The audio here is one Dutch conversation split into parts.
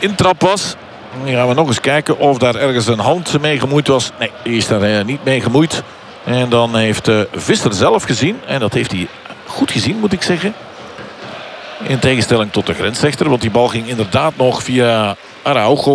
intrap was. Dan gaan we nog eens kijken of daar ergens een hand mee gemoeid was. Nee, die is daar niet mee gemoeid. En dan heeft Visser zelf gezien. En dat heeft hij goed gezien, moet ik zeggen. In tegenstelling tot de grensrechter. Want die bal ging inderdaad nog via Araujo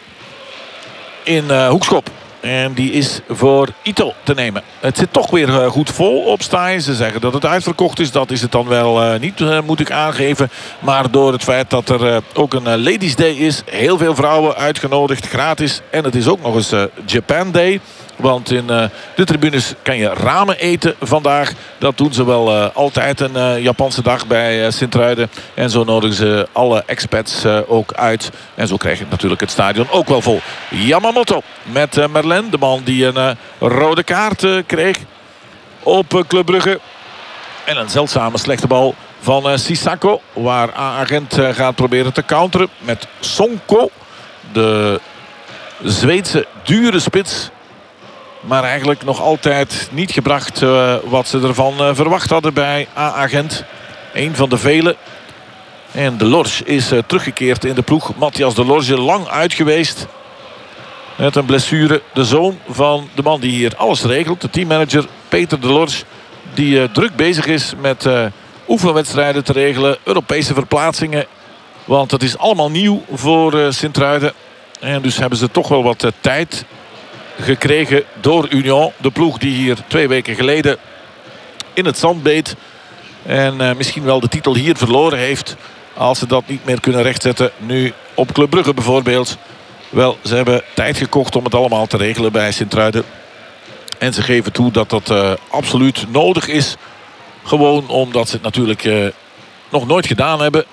in hoekschop. En die is voor Ito te nemen. Het zit toch weer goed vol op Staaien. Ze zeggen dat het uitverkocht is. Dat is het dan wel niet, moet ik aangeven. Maar door het feit dat er ook een Ladies Day is. Heel veel vrouwen uitgenodigd, gratis. En het is ook nog eens Japan Day. Want in de tribunes kan je ramen eten vandaag. Dat doen ze wel altijd een Japanse dag bij Sint-Truiden. En zo nodigen ze alle expats ook uit. En zo krijg je natuurlijk het stadion ook wel vol. Yamamoto met Merlin. De man die een rode kaart kreeg op Club Brugge. En een zeldzame slechte bal van Sissako. Waar A-agent gaat proberen te counteren met Sonko. De Zweedse dure spits. Maar eigenlijk nog altijd niet gebracht wat ze ervan verwacht hadden bij A-agent. Eén van de vele. En De Lorge is teruggekeerd in de ploeg. Matthias De Lorge lang uit geweest. Met een blessure. De zoon van de man die hier alles regelt. De teammanager Peter De Lorge. Die druk bezig is met oefenwedstrijden te regelen. Europese verplaatsingen. Want het is allemaal nieuw voor Sint-Truiden. En dus hebben ze toch wel wat tijd gekregen door Union. De ploeg die hier 2 weken geleden in het zand beet. En misschien wel de titel hier verloren heeft. Als ze dat niet meer kunnen rechtzetten. Nu op Club Brugge bijvoorbeeld. Wel, ze hebben tijd gekocht om het allemaal te regelen bij Sint-Truiden. En ze geven toe dat dat absoluut nodig is. Gewoon omdat ze het natuurlijk nog nooit gedaan hebben.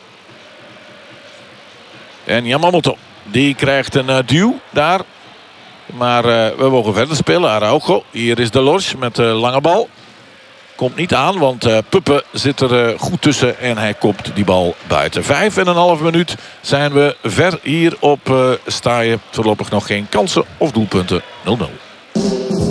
En Yamamoto, die krijgt een duw daar. Maar we mogen verder spelen. Araujo. Hier is De Lorge met de lange bal. Komt niet aan, want Puppe zit er goed tussen. En hij kopt die bal buiten. 5,5 minuut zijn we ver hier op Staaien. Voorlopig nog geen kansen of doelpunten. 0-0.